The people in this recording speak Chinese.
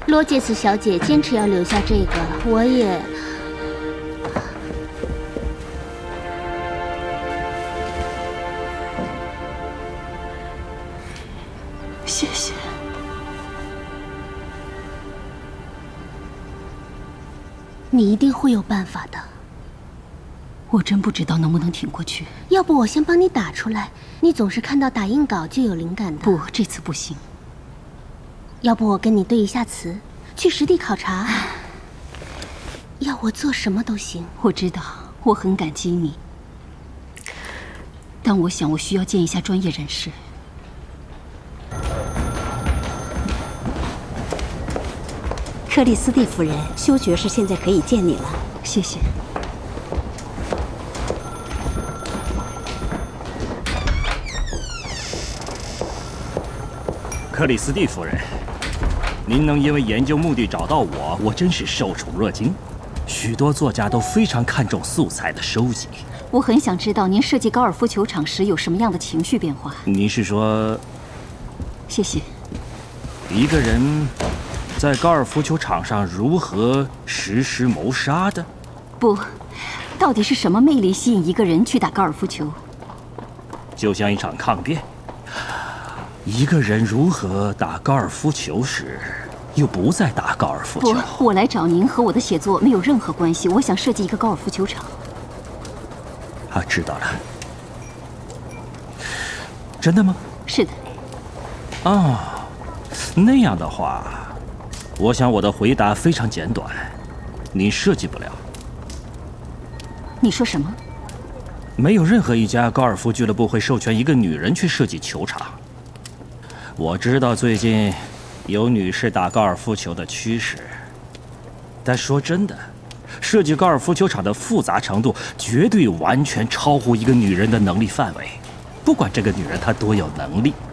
罗杰斯小姐坚持要留下这个，我也…… 谢谢。 你一定会有办法的。 我真不知道能不能挺过去。 要不我先帮你打出来？你总是看到打印稿就有灵感的。 不，这次不行。 要不我跟你对一下词，去实地考察？要我做什么都行。 我知道，我很感激你，但我想我需要见一下专业人士。 克里斯蒂夫人，修爵士现在可以见你了。 谢谢。 克里斯蒂夫人，您能因为研究目的找到我，我真是受宠若惊。许多作家都非常看重素材的收集。 我很想知道您设计高尔夫球场时有什么样的情绪变化。 您是说？ 谢谢。 一个人在高尔夫球场上如何实施谋杀的？ 不，到底是什么魅力吸引一个人去打高尔夫球？ 就像一场抗辩。一个人如何打高尔夫球时，又不再打高尔夫球？ 不，我来找您和我的写作没有任何关系。我想设计一个高尔夫球场。 啊，知道了。真的吗？ 是的。 哦，那样的话，我想我的回答非常简短，您设计不了。 你说什么？ 没有任何一家高尔夫俱乐部会授权一个女人去设计球场。我知道最近有女士打高尔夫球的趋势，但说真的，设计高尔夫球场的复杂程度绝对完全超乎一个女人的能力范围，不管这个女人她多有能力。